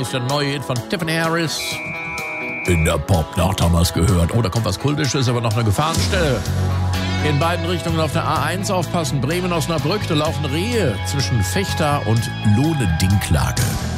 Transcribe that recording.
ist der neue Hit von Tiffany Harris. In der Popnacht haben wir es gehört. Oh, da kommt was Kultisches, aber noch eine Gefahrenstelle. In beiden Richtungen auf der A1 aufpassen. Bremen, Osnabrück, da laufen Rehe zwischen Vechta und Lohne-Dinklage.